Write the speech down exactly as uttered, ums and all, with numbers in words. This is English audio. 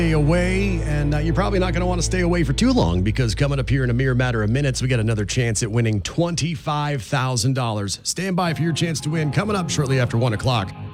Stay away, and uh, you're probably not going to want to stay away for too long because coming up here in a mere matter of minutes, we got another chance at winning twenty-five thousand dollars. Stand by for your chance to win coming up shortly after one o'clock.